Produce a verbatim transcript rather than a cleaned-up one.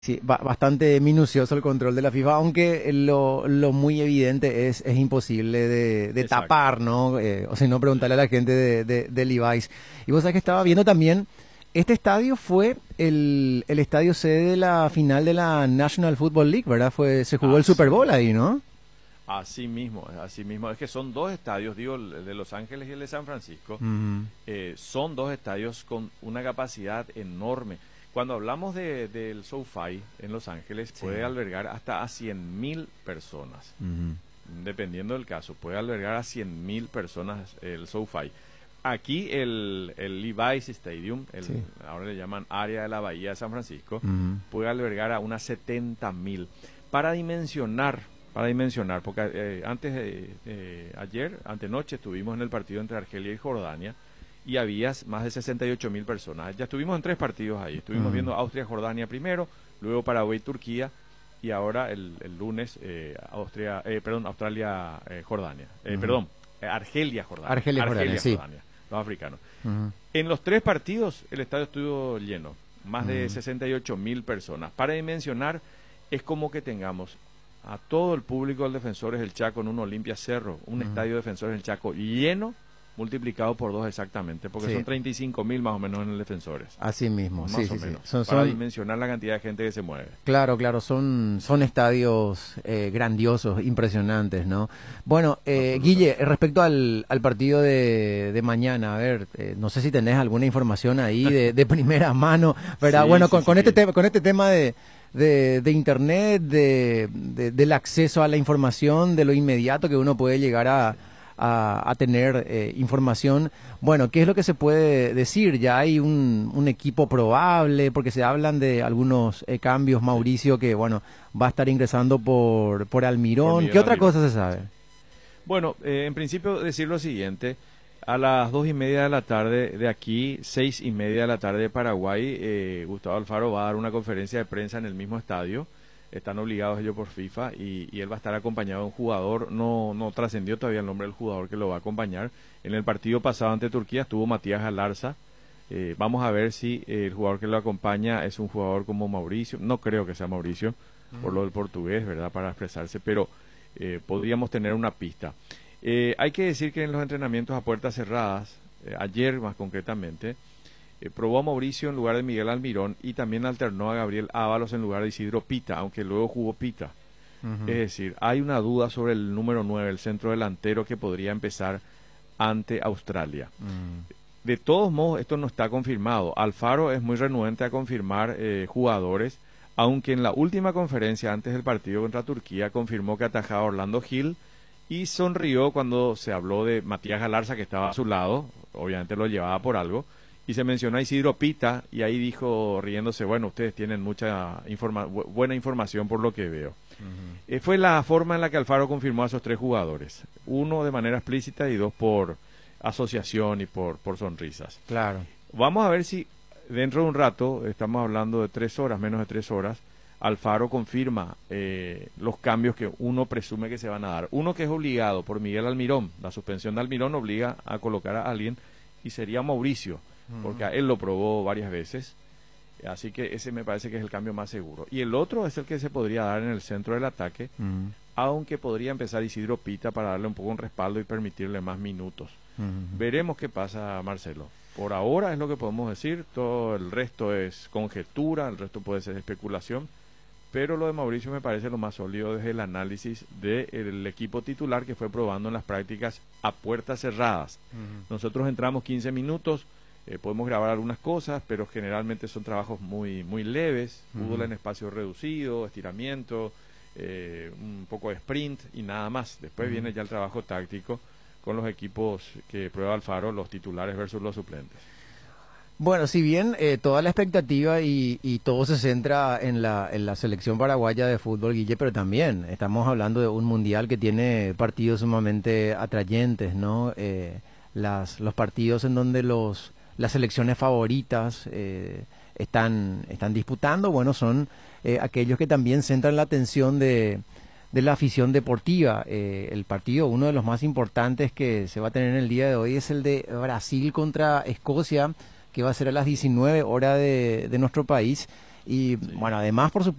Sí, ba- bastante minucioso el control de la FIFA, aunque lo, lo muy evidente es, es imposible de, de Exacto, tapar, ¿no? Eh, o si no, preguntarle a la gente de, de, de Levi's. Y vos sabés que estaba viendo exacto. también, este estadio fue el, el estadio sede de la final de la National Football League, ¿verdad? Fue, se jugó el Así Super Bowl ahí, mismo. ¿no? Así mismo, así mismo. Es que son dos estadios, digo, el de Los Ángeles y el de San Francisco. Ujú. Eh, son dos estadios con una capacidad enorme. Cuando hablamos de, del SoFi en Los Ángeles, Sí. puede albergar hasta a cien mil personas. Ujú. Dependiendo del caso, puede albergar a cien mil personas el SoFi. Aquí el, el Levi's Stadium, el, Sí. ahora le llaman Área de la Bahía de San Francisco, Ujú. puede albergar a unas setenta mil. Para dimensionar, para dimensionar, porque eh, antes de eh, ayer, antenoche, estuvimos en el partido entre Argelia y Jordania y había más de sesenta y ocho mil personas. Ya estuvimos en tres partidos ahí. Estuvimos Ujú. viendo Austria-Jordania primero, luego Paraguay-Turquía y ahora el, el lunes eh, Austria, eh, perdón, Australia-Jordania. Eh, Ujú. perdón, eh, Argelia-Jordania. Argelia, Jordania, sí. Argelia-Jordania, los africanos. Ujú. En los tres partidos el estadio estuvo lleno, más de Ujú. sesenta y ocho mil personas. Para dimensionar, es como que tengamos a todo el público del Defensores del Chaco en un Olimpia Cerro, un Ujú. estadio Defensores del Chaco lleno, multiplicado por dos exactamente, porque Sí. son treinta y cinco mil más o menos en el Defensores, Así mismo, sí, más o sí, sí. menos, Son, para son, dimensionar la cantidad de gente que se mueve. Claro, claro, son, son estadios eh, grandiosos, impresionantes, ¿no? Bueno, eh, Guille, Absolutamente. respecto al, al partido de, de mañana, a ver, eh, no sé si tenés alguna información ahí de, de primera mano, ¿verdad? Sí, Bueno, sí, con, con este sí. tema, con este tema de, de, de internet, de, de- del acceso a la información, de lo inmediato que uno puede llegar a, a, a tener eh, información. Bueno, ¿qué es lo que se puede decir? Ya hay un, un equipo probable, porque se hablan de algunos eh, cambios, Sí, Mauricio, que bueno, va a estar ingresando por, por por Almirón. ¿Qué Miguel otra Almirón. cosa se sabe? Bueno, eh, en principio decir lo siguiente, a las dos y media de la tarde de aquí, seis y media de la tarde de Paraguay, eh, Gustavo Alfaro va a dar una conferencia de prensa en el mismo estadio, están obligados ellos por FIFA y, y él va a estar acompañado de un jugador, no, no trascendió todavía el nombre del jugador que lo va a acompañar. En el partido pasado ante Turquía estuvo Matías Alarza. Eh, vamos a ver si eh, el jugador que lo acompaña es un jugador como Mauricio, no creo que sea Mauricio, por lo del portugués, ¿verdad? Para expresarse, pero eh, podríamos tener una pista. Eh, hay que decir que en los entrenamientos a puertas cerradas, eh, ayer más concretamente, eh, probó a Mauricio en lugar de Miguel Almirón y también alternó a Gabriel Ábalos en lugar de Isidro Pita, aunque luego jugó Pita. Es Ujú. decir, hay una duda sobre el número nueve, el centro delantero que podría empezar ante Australia. Mm. De todos modos, esto no está confirmado. Alfaro es muy renuente a confirmar eh, jugadores, aunque en la última conferencia antes del partido contra Turquía confirmó que atajaba a Orlando Gil y sonrió cuando se habló de Matías Galarza que estaba a su lado, obviamente lo llevaba por algo, y se mencionó a Isidro Pita y ahí dijo riéndose, bueno, ustedes tienen mucha informa bu- buena información por lo que veo. Ujú. Eh, fue la forma en la que Alfaro confirmó a esos tres jugadores, uno de manera explícita y dos por asociación y por, por sonrisas. Claro. Vamos a ver si dentro de un rato, estamos hablando de tres horas, menos de tres horas, Alfaro confirma eh, los cambios que uno presume que se van a dar. Uno que es obligado por Miguel Almirón, la suspensión de Almirón obliga a colocar a alguien y sería Mauricio, porque a él lo probó varias veces. Así que ese me parece que es el cambio más seguro. Y el otro es el que se podría dar en el centro del ataque, Ujú. aunque podría empezar Isidro Pita para darle un poco un respaldo y permitirle más minutos. Ujú. Veremos qué pasa, Marcelo. Por ahora es lo que podemos decir, todo el resto es conjetura, el resto puede ser especulación, pero lo de Mauricio me parece lo más sólido desde el análisis del equipo titular que fue probando en las prácticas a puertas cerradas. Ujú. Nosotros entramos quince minutos, eh, podemos grabar algunas cosas, pero generalmente son trabajos muy, muy leves, fútbol Ujú. en espacio reducido, estiramiento, eh, un poco de sprint y nada más. Después Ujú. viene ya el trabajo táctico con los equipos que prueba Alfaro, los titulares versus los suplentes. Bueno, si bien eh, toda la expectativa y, y todo se centra en la, en la selección paraguaya de fútbol, Guille, pero también estamos hablando de un mundial que tiene partidos sumamente atrayentes, ¿no? Eh, las, los partidos en donde los, las selecciones favoritas eh, están, están disputando, bueno, son eh, aquellos que también centran la atención de, de la afición deportiva. Eh, el partido, uno de los más importantes que se va a tener en el día de hoy es el de Brasil contra Escocia, que va a ser a las diecinueve horas de, de nuestro país. Y Sí. bueno, además, por supuesto,